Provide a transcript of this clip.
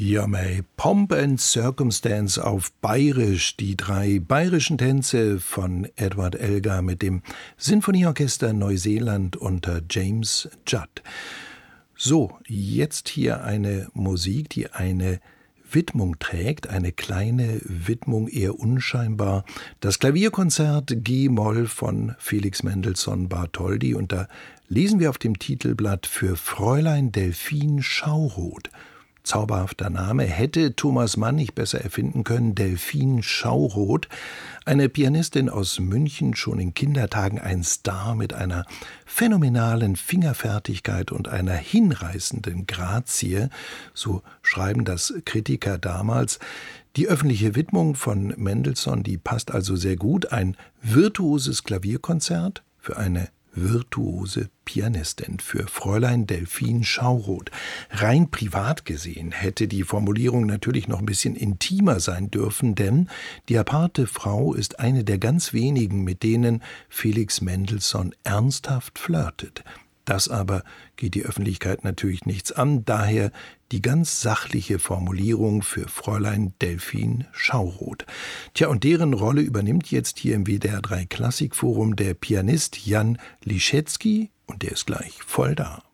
Ja, mei, Pomp and Circumstance auf Bayerisch, die 3 bayerischen Tänze von Edward Elgar mit dem Sinfonieorchester Neuseeland unter James Judd. So, jetzt hier eine Musik, die eine Widmung trägt, eine kleine Widmung, eher unscheinbar. Das Klavierkonzert G-Moll von Felix Mendelssohn Bartholdy, und da lesen wir auf dem Titelblatt: für Fräulein Delphine Schauroth. Zauberhafter Name, hätte Thomas Mann nicht besser erfinden können. Delphine Schauroth, eine Pianistin aus München, schon in Kindertagen ein Star mit einer phänomenalen Fingerfertigkeit und einer hinreißenden Grazie, so schreiben das Kritiker damals. Die öffentliche Widmung von Mendelssohn, die passt also sehr gut. Ein virtuoses Klavierkonzert für eine virtuose Pianistin, für Fräulein Delphine Schauroth. Rein privat gesehen hätte die Formulierung natürlich noch ein bisschen intimer sein dürfen, denn die aparte Frau ist eine der ganz wenigen, mit denen Felix Mendelssohn ernsthaft flirtet. Das aber geht die Öffentlichkeit natürlich nichts an, daher die ganz sachliche Formulierung für Fräulein Delphine Schauroth. Tja, und deren Rolle übernimmt jetzt hier im WDR 3 Klassikforum der Pianist Jan Liszewski, und der ist gleich voll da.